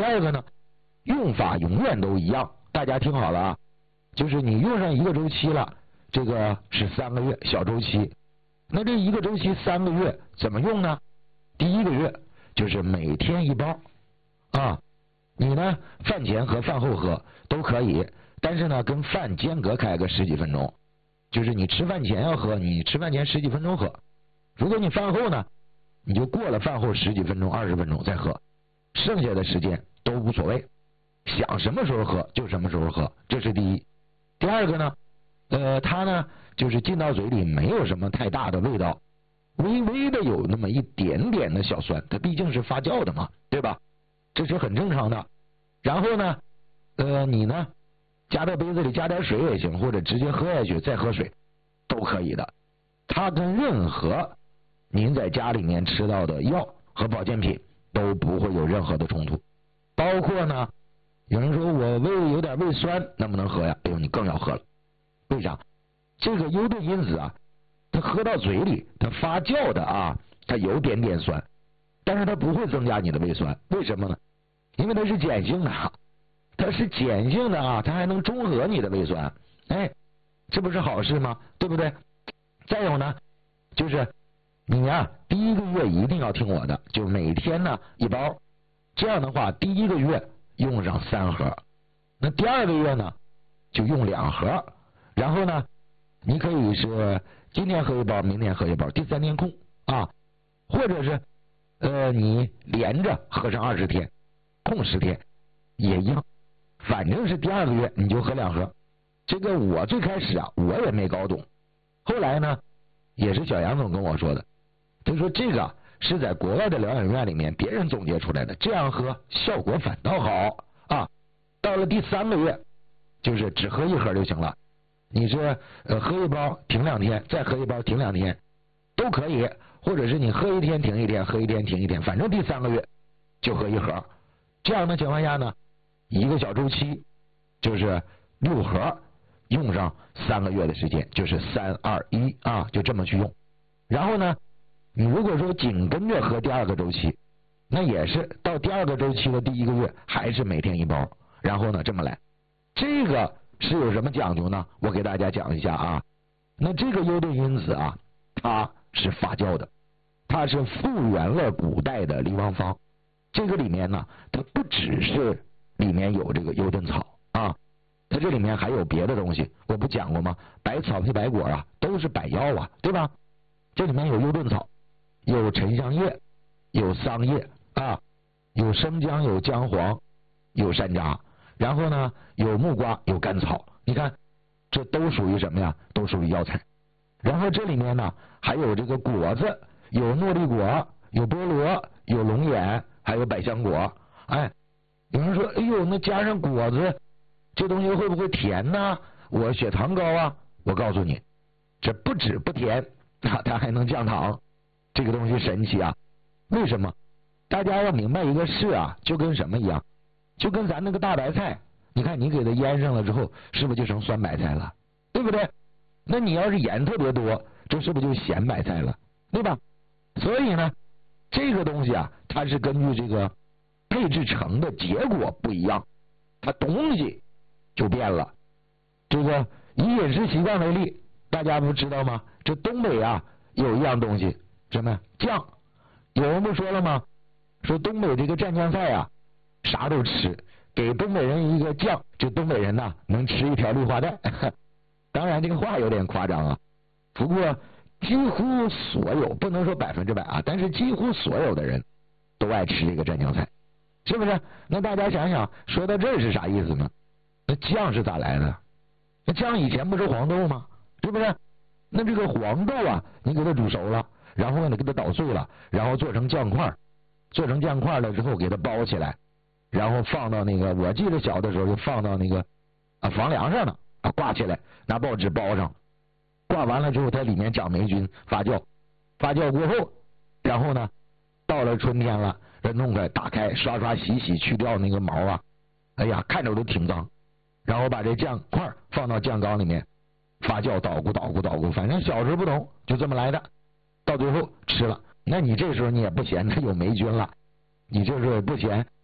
二个呢，用法永远都一样，大家听好了啊，就是你用上一个周期了，这个是3个月小周期。那这一个周期3个月怎么用呢？第一个月就是每天1包啊，你呢饭前和饭后喝都可以，但是呢跟饭间隔开个10几分钟，就是你吃饭前要喝，你吃饭前10几分钟喝。如果你饭后呢，你就过了饭后10几分钟、20分钟再喝，剩下的时间都无所谓，想什么时候喝就什么时候喝，这是第一。第二个呢，它呢就是进到嘴里没有什么太大的味道，微微的有那么一点点的小酸，它毕竟是发酵的嘛，对吧？这是很正常的。然后呢，你呢加到杯子里加点水也行，或者直接喝下去再喝水都可以的。它跟任何您在家里面吃到的药和保健品都不会有任何的冲突。包括呢，有人说我胃有点胃酸，能不能喝呀？哎呦，你更要喝了。为啥？这个优顿因子啊，它喝到嘴里，它发酵的啊，它有点点酸，但是它不会增加你的胃酸。为什么呢？因为它是碱性的，它是碱性的啊，它还能中和你的胃酸。哎，这不是好事吗？对不对？再有呢，就是你啊，第一个月一定要听我的，就每天呢1包，这样的话第一个月用上3盒，那第二个月呢就用2盒，然后呢你可以是今天喝1包，明天喝1包，第3天空啊，或者是你连着喝上20天，空10天也一样，反正是第二个月你就喝2盒。这个我最开始啊我也没搞懂，后来呢也是小杨总跟我说的，他说这个是在国外的疗养院里面别人总结出来的，这样喝效果反倒好啊。到了第3个月就是只喝1盒就行了，你是喝1包停2天，再喝1包停2天都可以，或者是你喝1天停1天，喝1天停1天，反正第3个月就喝1盒。这样的情况下呢，一个小周期就是6盒，用上3个月的时间，就是3、2、1啊，就这么去用。然后呢，你如果说紧跟着喝第2个周期，那也是到第2个周期的第1个月还是每天1包，然后呢这么来。这个是有什么讲究呢？我给大家讲一下啊。那这个优顿因子啊，它是发酵的，它是复原了古代的离王方。这个里面呢，它不只是里面有这个优顿草啊，它这里面还有别的东西，我不讲过吗？百草配百果啊，都是百药啊，对吧？这里面有优顿草，有沉香叶，有桑叶啊，有生姜，有姜黄，有山楂，然后呢有木瓜，有甘草。你看这都属于什么呀？都属于药材。然后这里面呢还有这个果子，有诺丽果，有菠萝，有龙眼，还有百香果。哎，有人说哎呦，那加上果子这东西会不会甜呢？我血糖高啊。我告诉你，这不止不甜，它还能降糖，这个东西神奇啊！为什么？大家要明白一个事啊，就跟什么一样，就跟咱那个大白菜，你看你给它腌上了之后，是不是就成酸白菜了？对不对？那你要是盐特别多，这是不是就咸白菜了？对吧？所以呢，这个东西啊，它是根据这个配制成的结果不一样，它东西就变了。这个以饮食习惯为例，大家不知道吗？这东北啊有一样东西，什么呀？酱。有人不说了吗？说东北这个蘸酱菜啊，啥都吃，给东北人一个酱，这东北人呐能吃一条绿化带。当然这个话有点夸张啊，不过几乎所有，不能说100%啊，但是几乎所有的人都爱吃这个蘸酱菜，是不是？那大家想想，说到这儿是啥意思呢？那酱是咋来的？那酱以前不是黄豆吗？是不是？那这个黄豆啊，你给它煮熟了，然后你给它捣碎了，然后做成酱块，做成酱块了之后给它包起来，然后放到那个，我记得小的时候就放到那个房梁上呢，挂起来，拿报纸包上，挂完了之后它里面长霉菌，发酵，发酵过后，然后呢到了春天了，这弄开打开刷刷洗洗，去掉那个毛啊，哎呀看着都挺脏，然后把这酱块放到酱缸里面发酵，捣鼓捣鼓捣鼓，反正小时候不懂，就这么来的，到最后吃了，那你这时候你也不嫌它有霉菌了，你这时候也不嫌